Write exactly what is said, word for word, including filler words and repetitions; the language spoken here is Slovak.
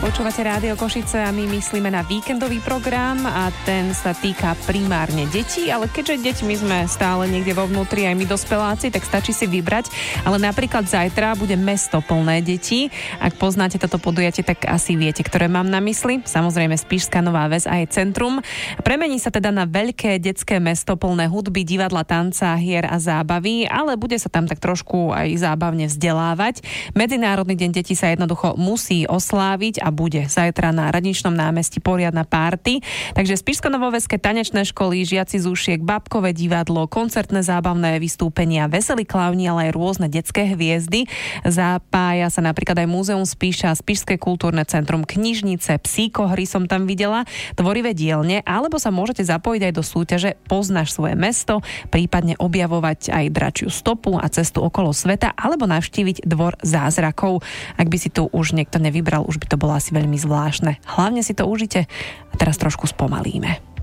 Počúvate Rádio Košice a my myslíme na víkendový program a ten sa týka primárne detí, ale keďže deťmi sme stále niekde vo vnútri aj my dospeláci, tak stačí si vybrať. Ale napríklad zajtra bude mesto plné detí. Ak poznáte toto podujatie, tak asi viete, ktoré mám na mysli. Samozrejme Spišská Nová Ves a jej centrum. Premení sa teda na veľké detské mesto plné hudby, divadla, tanca, hier a zábavy, ale bude sa tam tak trošku aj zábavne vzdelávať. Medzinárodný deň detí sa jednoducho musí osláviť a bude zajtra na Radničnom námestí poriadna párty. Takže spišsko-novoveské tanečné školy, žiaci z Úšiek, babkové divadlo, koncertné zábavné vystúpenia, veselí klauni, ale aj rôzne detské hviezdy. Zapája sa napríklad aj Múzeum Spíša, Spišské kultúrne centrum, knižnice, psíkohry som tam videla, tvorivé dielne, alebo sa môžete zapojiť aj do súťaže Poznáš svoje mesto, prípadne objavovať aj dračiu stopu a cestu okolo sveta, alebo navštíviť dvor zázrakov. Ak by si tu už niekto nevybral, už by to bolo asi veľmi zvláštne. Hlavne si to užite a teraz trošku spomalíme.